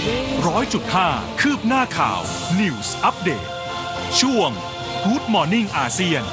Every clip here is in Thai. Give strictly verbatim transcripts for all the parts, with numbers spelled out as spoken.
ร้อยจุดห้าคืบหน้าข่าว News Update ช่วง Good Morning อาเซียน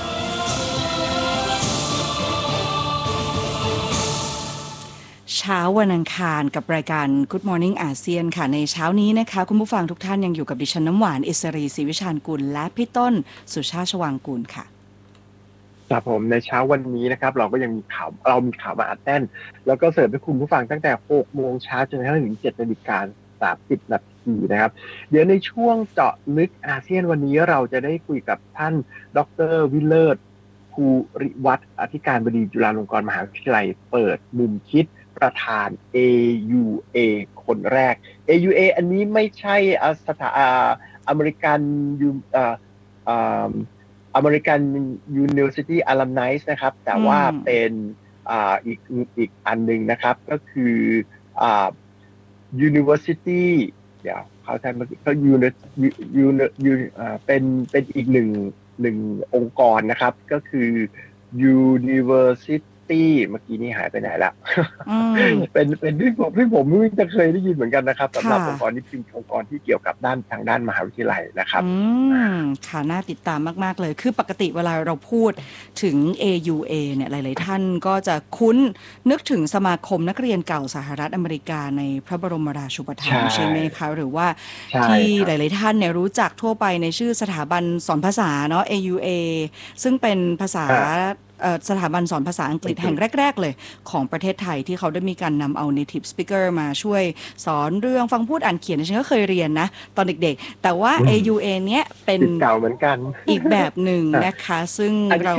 เช้าวันอังคารกับรายการ Good Morning อาเซียนค่ะในเช้านี้นะคะคุณผู้ฟังทุกท่านยังอยู่กับดิฉันน้ำหวานอิสรีศรีวิชาญกุลและพี่ต้นสุชาติชวางกูลค่ะครับผมในเช้าวันนี้นะครับเราก็ยังมีข่าวเรามีข่าวมาอัดแน่นแล้วก็เสิร์ฟให้คุณผู้ฟังตั้งแต่หกโมงเช้าจนกระทั่งถึงเจ็ดนาฬิกาสามสิบนาทีนะครับเดี๋ยวในช่วงเจาะลึกอาเซียนวันนี้เราจะได้คุยกับท่านดร.วิเลิศภูริวัฒน์อธิการบดีจุฬาลงกรณ์มหาวิทยาลัยเปิดมุมคิดประธาน เอ ยู เอ คนแรก เอ ยู เอ อันนี้ไม่ใช่สถาอเมริกันยูอ่าอ่าอเมริกัน University Alumni นะครับแต่ว่าเป็นอ่าอีกอีกอันหนึ่งนะครับก็คืออ่า University เดี๋ยวเขาใช้มาเขา University เป็นเป็นอีกหนึ่งหนึ่งองค์กรนะครับก็คือ University เมื่อกี้นี้หายไปไหนละเป็นเป็นที่ผมที่ผมไม่จะเคยได้ยินเหมือนกันนะครับสำหรับองค์กรนี้เป็นองค์กรที่เกี่ยวกับด้านทางด้านมหาวิทยาลัยนะครับอืมค่ะน่าติดตามมากๆเลยคือปกติเวลาเราพูดถึง เอ ยู เอ เนี่ยหลายๆท่านก็จะคุ้นนึกถึงสมาคมนักเรียนเก่าสหรัฐอเมริกาในพระบรมราชูปถัมภ์ใช่ไหมคะหรือว่าที่หลายๆท่านเนี่ยรู้จักทั่วไปในชื่อสถาบันสอนภาษาเนาะ เอ ยู เอ ซึ่งเป็นภาษาสถาบันสอนภาษาอังกฤษแห่งแรกๆเลยของประเทศไทยที่เขาได้มีการนำเอา native speaker มาช่วยสอนเรื่องฟังพูดอ่านเขียนฉันก็เคยเรียนนะตอนเด็กๆแต่ว่า เอ ยู เอ เนี้ยเป็นเก่าเหมือนกันอีกแบบหนึ่งนะคะซึ่งเรา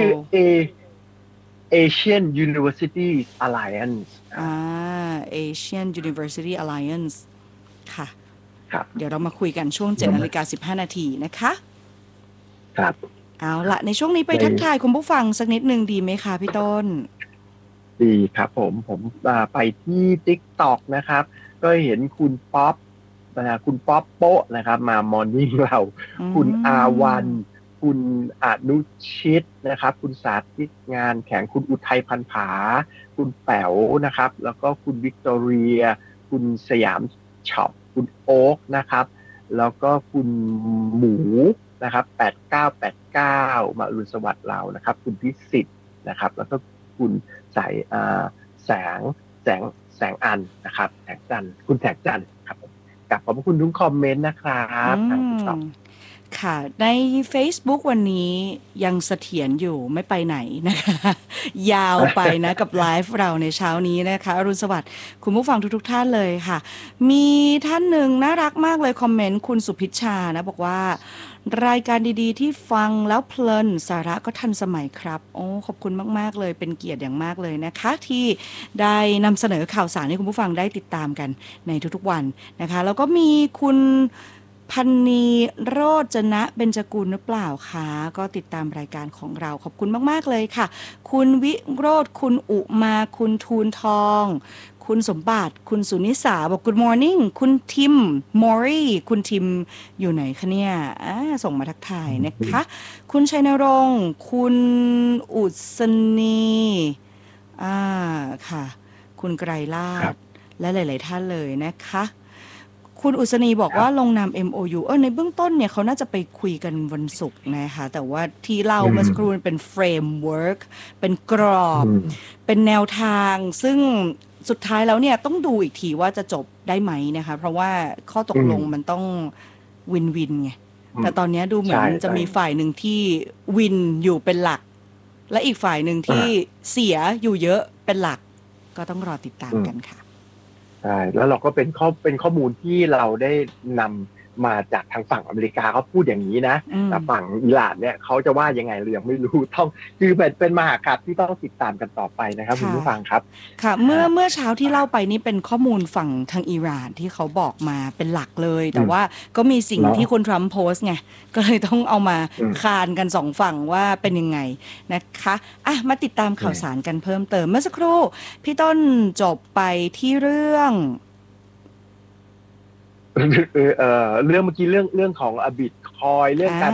Asian University Alliance อ่า Asian University Alliance ค่ะครับเดี๋ยวเรามาคุยกันช่วง เจ็ดนาฬิกาสิบห้านาทีนะคะครับเอาละในช่วงนี้ไปทักทายคุณผู้ฟังสักนิดนึงดีไหมคะพี่ต้นดีครับผมผมไปที่ TikTok นะครับก็เห็นคุณป๊อปนะคุณป๊อปโป๊ะนะครับมามอร์นิ่งเราคุณอาวันคุณอนุชิตนะครับคุณสาธิตงานแข่งคุณอุทัยพันผาคุณแป๋วนะครับแล้วก็คุณวิกตอเรียคุณสยามช็อปคุณโอ๊กนะครับแล้วก็คุณหมูนะครับแปดเก้าแปดเก้ามาอรุณสวัสดิ์เรานะครับคุณพิสิทธิ์นะครับแล้วก็คุณสายอ่าแสงแสงแสงอันนะครับแสงจันทร์คุณแสงจันทร์ครับผมกลับขอบคุณทุกคอมเมนต์นะครับทางติ๊กต็อกค่ะใน Facebook วันนี้ยังเสถียรอยู่ไม่ไปไหนนะคะยาวไปนะกับไลฟ์เราในเช้านี้นะคะอรุณสวัสดิ์คุณผู้ฟังทุกๆท่านเลยค่ะมีท่านหนึ่งน่ารักมากเลยคอมเมนต์คุณสุพิชชานะบอกว่ารายการดีๆที่ฟังแล้วเพลินสาระก็ทันสมัยครับโอ้ขอบคุณมากๆเลยเป็นเกียรติอย่างมากเลยนะคะที่ได้นำเสนอข่าวสารให้คุณผู้ฟังได้ติดตามกันในทุกๆวันนะคะแล้วก็มีคุณพันนีโรจนะเบญจกุลหรือเปล่าคะก็ติดตามรายการของเราขอบคุณมากๆเลยค่ะคุณวิโรจน์คุณอุมาคุณทูลทองคุณสมบัติคุณสุนิสาบอก Good morning คุณทิมมอรี่คุณทิมอยู่ไหนคะเนี่ยส่งมาทักทายนะคะคุณชัยนรงค์คุณอุศนีอ่าค่ะคุณไกรลาภและหลายๆท่านเลยนะคะคุณอุศนีบอกว่าลงนาม เอ็ม โอ ยู เออในเบื้องต้นเนี่ยเขาน่าจะไปคุยกันวันศุกร์นะคะแต่ว่าที่เล่าเมื่อสักครู่เป็นเฟรมเวิร์กเป็นกรอบเป็นแนวทางซึ่งสุดท้ายแล้วเนี่ยต้องดูอีกทีว่าจะจบได้ไหมนะคะเพราะว่าข้อตกลงมันต้องวินวินไงแต่ตอนนี้ดูเหมือนจะมีฝ่ายหนึ่งที่วินอยู่เป็นหลักและอีกฝ่ายหนึ่งที่เสียอยู่เยอะเป็นหลักก็ต้องรอติดตามกันค่ะใช่แล้วเราก็เป็นข้อเป็นข้อมูลที่เราได้นำมาจากทางฝั่งอเมริกาเขาพูดอย่างนี้นะแต่ฝั่งอิหร่านเนี่ยเขาจะว่ายังไงเรายังไม่รู้ต้องคือเป็นเป็นมหากาพย์ที่ต้องติดตามกันต่อไปนะครับคุณผู้ฟังครับค่ะเมื่อเมื่อเช้าที่เล่าไปนี่เป็นข้อมูลฝั่งทางอิหร่านที่เขาบอกมาเป็นหลักเลยแต่ว่าก็มีสิ่งที่คุณทรัมป์โพสต์ไงก็เลยต้องเอามาคานกันสองฝั่งว่าเป็นยังไงนะคะอ่ะมาติดตามข่าวสารกันเพิ่มเติมเมื่อสักครู่พี่ต้นจบไปที่เรื่องเออเรื่องเมื่อกี้เรื่องเรื่องของบิตคอยเรื่องการ